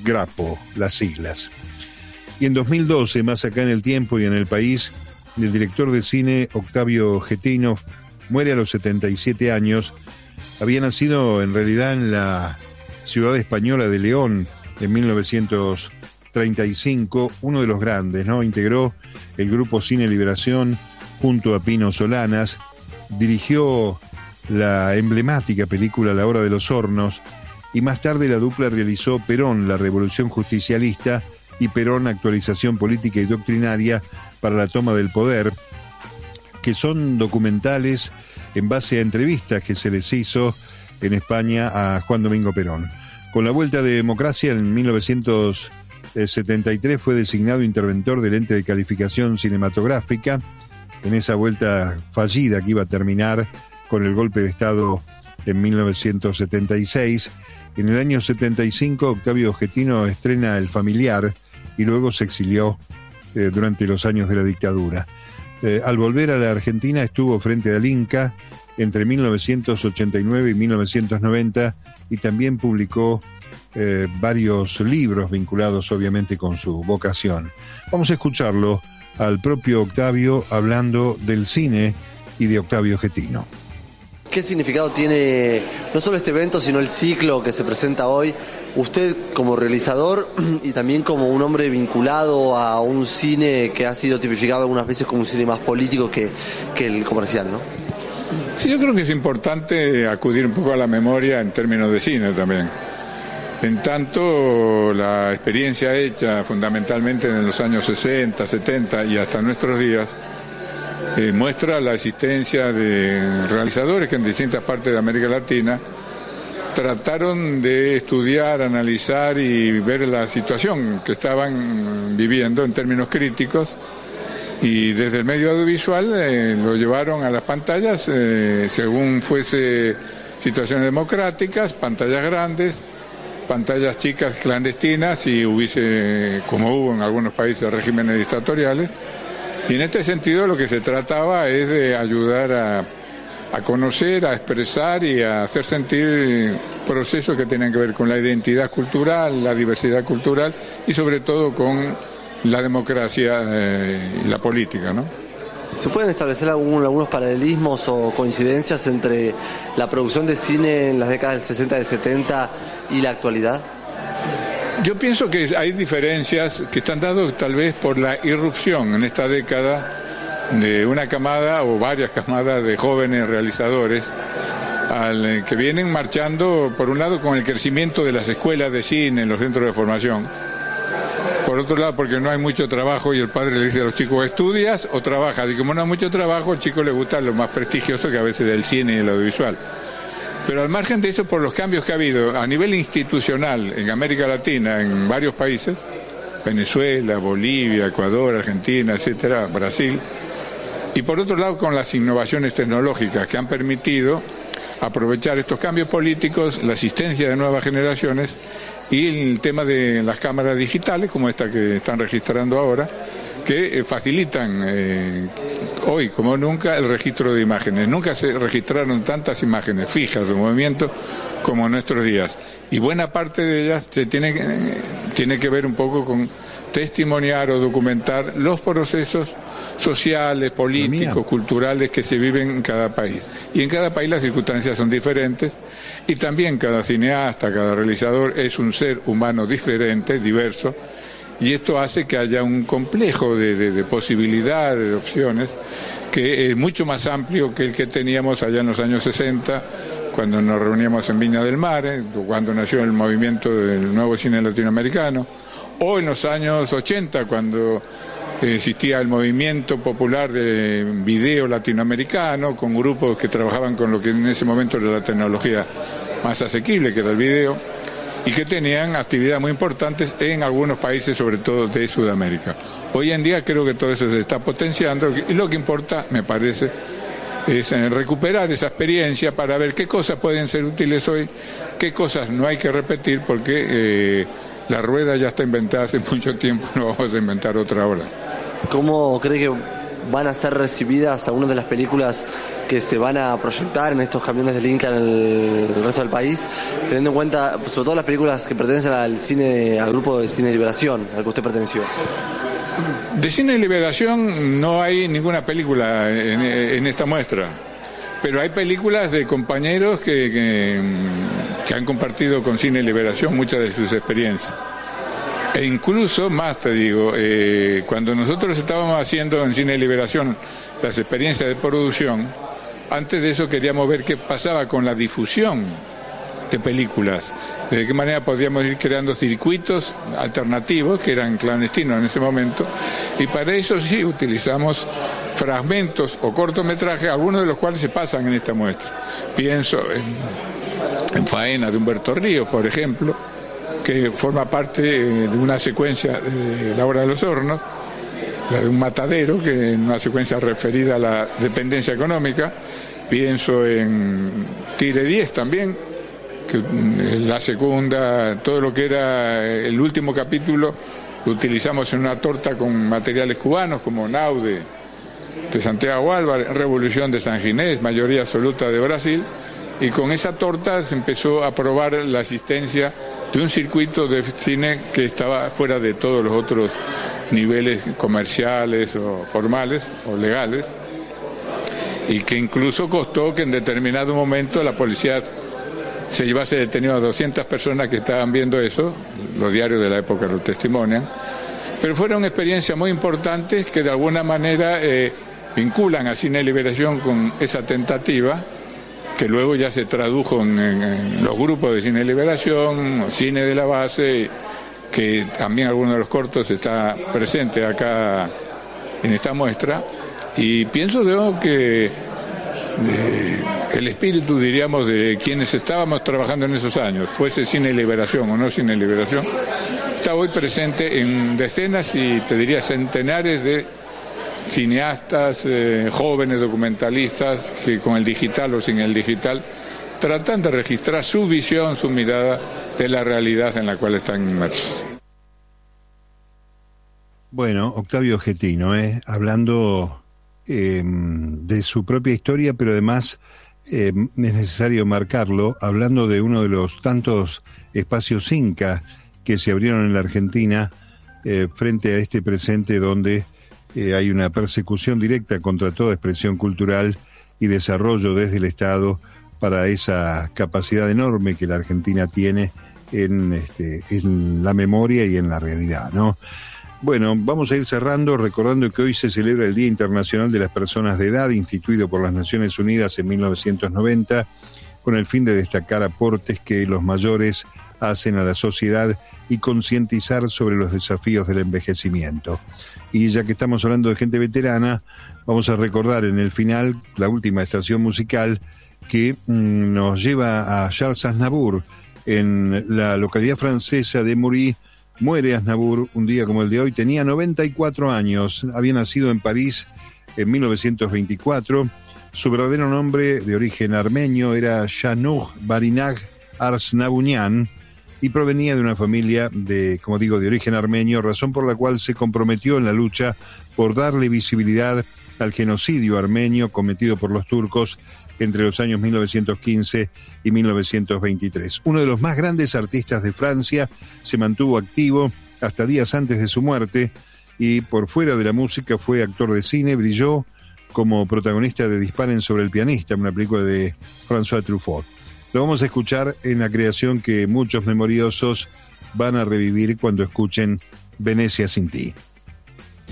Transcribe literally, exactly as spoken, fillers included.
GRAPO, las siglas. Y en dos mil doce, más acá en el tiempo y en el país, el director de cine Octavio Getino muere a los setenta y siete años. Había nacido en realidad en la ciudad española de León en mil novecientos treinta y cinco, uno de los grandes, ¿no? Integró el grupo Cine Liberación junto a Pino Solanas, dirigió la emblemática película La Hora de los Hornos, y más tarde la dupla realizó Perón, la Revolución Justicialista, y Perón, Actualización Política y Doctrinaria para la Toma del Poder, que son documentales en base a entrevistas que se les hizo en España a Juan Domingo Perón. Con la vuelta de democracia en mil novecientos setenta y tres fue designado interventor del ente de calificación cinematográfica, en esa vuelta fallida que iba a terminar con el golpe de Estado en mil novecientos setenta y seis. En el año setenta y cinco, Octavio Getino estrena El Familiar y luego se exilió eh, durante los años de la dictadura. Eh, al volver a la Argentina estuvo frente al Inca entre mil novecientos ochenta y nueve y mil novecientos noventa y también publicó eh, varios libros vinculados obviamente con su vocación. Vamos a escucharlo al propio Octavio hablando del cine y de Octavio Getino. ¿Qué significado tiene no solo este evento, sino el ciclo que se presenta hoy? Usted como realizador y también como un hombre vinculado a un cine que ha sido tipificado algunas veces como un cine más político que, que el comercial, ¿no? Sí, yo creo que es importante acudir un poco a la memoria en términos de cine también. En tanto, la experiencia hecha fundamentalmente en los años sesenta, setenta y hasta nuestros días, Eh, muestra la existencia de realizadores que en distintas partes de América Latina trataron de estudiar, analizar y ver la situación que estaban viviendo en términos críticos, y desde el medio audiovisual eh, lo llevaron a las pantallas eh, según fuese situaciones democráticas, pantallas grandes, pantallas chicas clandestinas, si hubiese, como hubo en algunos países, regímenes dictatoriales. Y en este sentido lo que se trataba es de ayudar a, a conocer, a expresar y a hacer sentir procesos que tienen que ver con la identidad cultural, la diversidad cultural y sobre todo con la democracia eh, y la política, ¿no? ¿Se pueden establecer algún, algunos paralelismos o coincidencias entre la producción de cine en las décadas del sesenta y del setenta y la actualidad? Yo pienso que hay diferencias que están dadas tal vez por la irrupción en esta década de una camada o varias camadas de jóvenes realizadores al, que vienen marchando, por un lado, con el crecimiento de las escuelas de cine en los centros de formación. Por otro lado, porque no hay mucho trabajo y el padre le dice a los chicos, ¿estudias o trabajas? Y como no hay mucho trabajo, al chico le gusta lo más prestigioso que a veces del cine y el audiovisual. Pero al margen de eso, por los cambios que ha habido a nivel institucional en América Latina, en varios países, Venezuela, Bolivia, Ecuador, Argentina, etcétera, Brasil, y por otro lado con las innovaciones tecnológicas que han permitido aprovechar estos cambios políticos, la asistencia de nuevas generaciones y el tema de las cámaras digitales, como esta que están registrando ahora, que eh, facilitan eh, hoy como nunca el registro de imágenes. Nunca se registraron tantas imágenes fijas de movimiento como en nuestros días, y buena parte de ellas se tiene, eh, tiene que ver un poco con testimoniar o documentar los procesos sociales, políticos, culturales que se viven en cada país. Y en cada país las circunstancias son diferentes, y también cada cineasta, cada realizador es un ser humano diferente, diverso, y esto hace que haya un complejo de, de, de posibilidades, de opciones, que es mucho más amplio que el que teníamos allá en los años sesenta, cuando nos reuníamos en Viña del Mar, eh, cuando nació el movimiento del nuevo cine latinoamericano, o en los años ochenta, cuando existía el movimiento popular de video latinoamericano, con grupos que trabajaban con lo que en ese momento era la tecnología más asequible, que era el video, y que tenían actividades muy importantes en algunos países, sobre todo de Sudamérica. Hoy en día creo que todo eso se está potenciando, y lo que importa, me parece, es recuperar esa experiencia para ver qué cosas pueden ser útiles hoy, qué cosas no hay que repetir, porque eh, la rueda ya está inventada hace mucho tiempo, no vamos a inventar otra ahora. ¿Cómo cree que van a ser recibidas algunas de las películas que se van a proyectar en estos camiones del Inca en el, el resto del país, teniendo en cuenta sobre todo las películas que pertenecen al cine, al grupo de Cine Liberación, al que usted perteneció? De Cine Liberación no hay ninguna película en, en esta muestra, pero hay películas de compañeros que, que, que han compartido con Cine Liberación muchas de sus experiencias. E incluso, más te digo, eh, cuando nosotros estábamos haciendo en Cine Liberación las experiencias de producción, antes de eso queríamos ver qué pasaba con la difusión de películas, de qué manera podíamos ir creando circuitos alternativos que eran clandestinos en ese momento, y para eso sí utilizamos fragmentos o cortometrajes, algunos de los cuales se pasan en esta muestra. Pienso en, en Faena de Humberto Ríos, por ejemplo, que forma parte de una secuencia de La Hora de los Hornos, la de un matadero, que es una secuencia referida a la dependencia económica. Pienso en Tigre diez también, que la segunda, todo lo que era el último capítulo lo utilizamos en una torta con materiales cubanos como Naude de Santiago Álvarez, Revolución de San Ginés, mayoría absoluta de Brasil, y con esa torta se empezó a probar la asistencia de un circuito de cine que estaba fuera de todos los otros niveles comerciales o formales o legales, y que incluso costó que en determinado momento la policía se llevase detenido a doscientas personas que estaban viendo eso. Los diarios de la época lo testimonian, pero fueron experiencias muy importantes que de alguna manera eh, vinculan a Cine Liberación con esa tentativa, que luego ya se tradujo en, en, en los grupos de Cine Liberación, Cine de la Base, que también algunos de los cortos está presente acá en esta muestra. Y pienso de que eh, el espíritu, diríamos, de quienes estábamos trabajando en esos años, fuese Cine Liberación o no Cine Liberación, está hoy presente en decenas y te diría centenares de cineastas, eh, jóvenes documentalistas que con el digital o sin el digital tratan de registrar su visión, su mirada de la realidad en la cual están inmersos. Bueno, Octavio Getino, eh, hablando eh, de su propia historia, pero además eh, es necesario marcarlo, hablando de uno de los tantos espacios Inca que se abrieron en la Argentina eh, frente a este presente donde Eh, hay una persecución directa contra toda expresión cultural y desarrollo desde el Estado para esa capacidad enorme que la Argentina tiene en, este, en la memoria y en la realidad, ¿no? Bueno, vamos a ir cerrando recordando que hoy se celebra el Día Internacional de las Personas de Edad, instituido por las Naciones Unidas en mil novecientos noventa, con el fin de destacar aportes que los mayores hacen a la sociedad y concientizar sobre los desafíos del envejecimiento. Y ya que estamos hablando de gente veterana, vamos a recordar en el final la última estación musical que mmm, nos lleva a Charles Aznavour en la localidad francesa de Mury. Muere Aznavour un día como el de hoy, tenía noventa y cuatro años, había nacido en París en mil novecientos veinticuatro. Su verdadero nombre, de origen armenio, era Shanuch Barinag Arsnavounian, y provenía de una familia de, como digo, de origen armenio, razón por la cual se comprometió en la lucha por darle visibilidad al genocidio armenio cometido por los turcos entre los años mil novecientos quince y mil novecientos veintitrés. Uno de los más grandes artistas de Francia, se mantuvo activo hasta días antes de su muerte y por fuera de la música fue actor de cine, brilló como protagonista de Disparen sobre el pianista, una película de François Truffaut. Lo vamos a escuchar en la creación que muchos memoriosos van a revivir cuando escuchen Venecia sin ti.